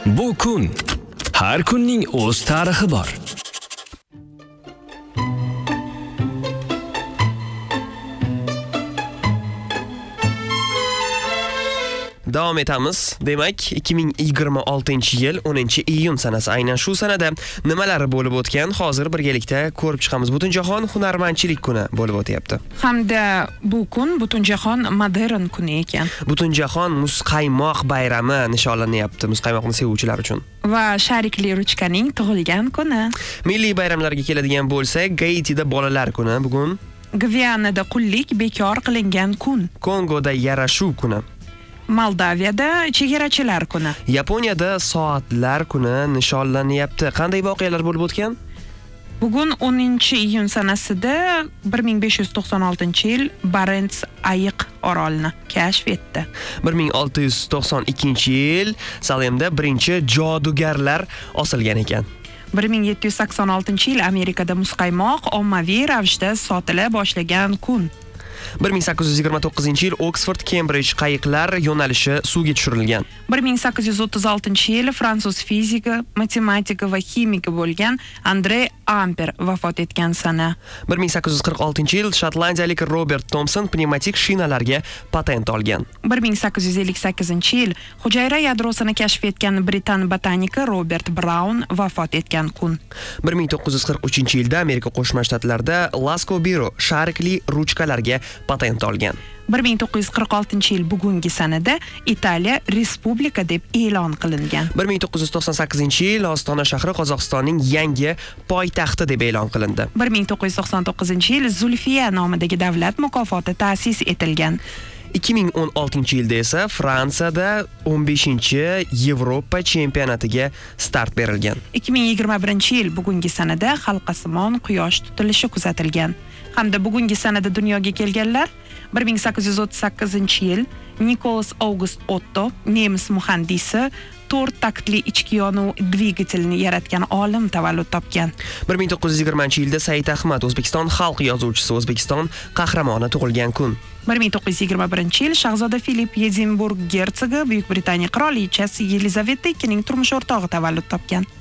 Bu kun. Har kunning o'z tarixi bor. Davom etamiz. Demak, 2026-yil 10-iyun sanasi. Aynan shu sanada nimalar bo'lib o'tgan, hozir birgalikda ko'rib chiqamiz. Butunjahon hunarmandchilik kuni bo'lib o'tyapti. Hamda bu kun Butunjahon modern kuni ekan. Butunjahon muzqaymoq bayrami nishonlanyapti muzqaymoqni sevuvchilar uchun. Va sharikli ruchkaning tug'ilgan kuni. Milliy bayramlarga keladigan bo'lsak, Gaitida bolalar kuni bugun. Gvianada qullik bekor qilingan kun. Kongoda yarashuv kuni. Moldaviyada chegarachilar kuni. Yaponiyada soatlar kuni nishonlanyapti. Qanday voqealar bo'lib o'tgan? Bugun 10-iyun sanasida 1596-yil Barents ayiq orolini kashf etdi. 1692-yil Salemda birinchi jodugarlar osilgan ekan. 1786-yil Amerikada muzqaymoq ommaviy ravishda sotila boshlagan kun. 1829-yil Oxford-Cambridge qayiqlar yo'nalishi suvga tushirilgan. 1836-yil fransuz fiziki, matematika va ximiki bo'lgan Andre Ampere vafot etgan sana. 1846-yil shotlandiyalik Robert Thomson pnevmatik shinalarga patent olgan. 1858-yil hujayra yadrosini kashf etgan Britan botaniki Robert Brown vafot etgan kun. 1943-yilda Amerika Qo'shma Shtatlarida Lasco Biro sharikli ruchkalarga patent olgan. 1946-yil bugungi sanada Italiya respublika deb e'lon qilingan. 1998-yil Ostona shahri Qozog'istonning yangi poytaxti deb e'lon qilindi. 1999-yil Zulfiya nomidagi davlat mukofoti ta'sis etilgan. 2016-yilda esa Fransiyada 15-Yevropa chempionatiga start berilgan. 2021-yil bugungi sanada halqasimon quyosh tutilishi kuzatilgan. Hamda bugungi sanada dunyoga kelganlar 1838-yil Nicholas August Otto, nemis muhandisi, 4 taktli ichki yonuv dvigatelini yaratgan olim tavallud topgan. 1920-yilda Said Ahmad, O'zbekiston xalq yozuvchisi, O'zbekiston qahramoni tug'ilgan kun. 1921-yil Shahzoda Filip Edinburg gersogi, Buyuk Britaniya qirolichasi Yelizaveta II'ning turmush o'rtog'i tavallud topgan.